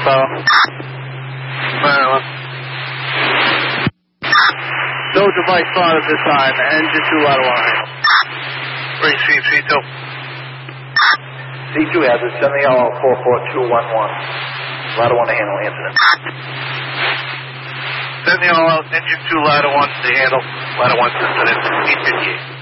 Bravo. Maryland. No device spotted this time. Engine 2, ladder 1 handle. Bring C2. C2 has it. Send the yellow 44211. Ladder 1 to handle incident. Send the all out. Engine 2, ladder 1 to handle. Ladder 1 incident. C58.